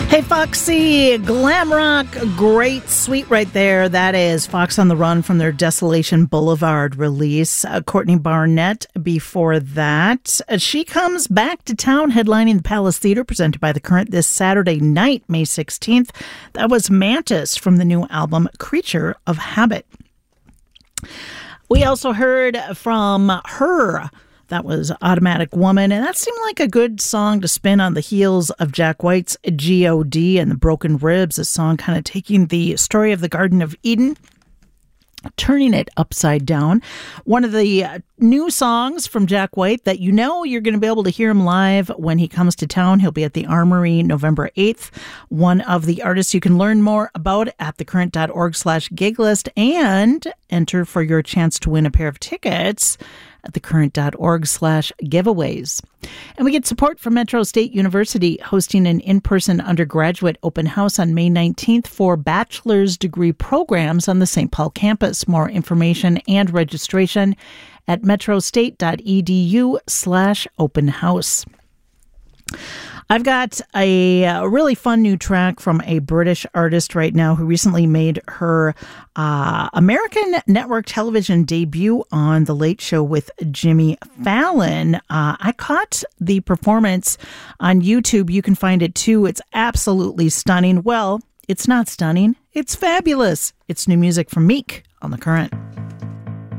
Hey, Foxy, glam rock, great, sweet right there. That is Fox on the Run from their Desolation Boulevard release. Courtney Barnett before that. She comes back to town headlining the Palace Theater, presented by The Current this Saturday night, May 16th. That was Mantis from the new album Creature of Habit. We also heard from Her. That was Automatic Woman, and that seemed like a good song to spin on the heels of Jack White's G.O.D. and the Broken Ribs, a song kind of taking the story of the Garden of Eden, turning it upside down. One of the new songs from Jack White that you know you're going to be able to hear him live when he comes to town. He'll be at the Armory November 8th. One of the artists you can learn more about at thecurrent.org/giglist and enter for your chance to win a pair of tickets at thecurrent.org/giveaways. And we get support from Metro State University hosting an in-person undergraduate open house on May 19th for bachelor's degree programs on the St. Paul campus. More information and registration at metrostate.edu/open house. I've got a really fun new track from a British artist right now who recently made her American network television debut on The Late Show with Jimmy Fallon. I caught the performance on YouTube. You can find it too. It's absolutely stunning. Well, it's not stunning. It's fabulous. It's new music from Meek on The Current.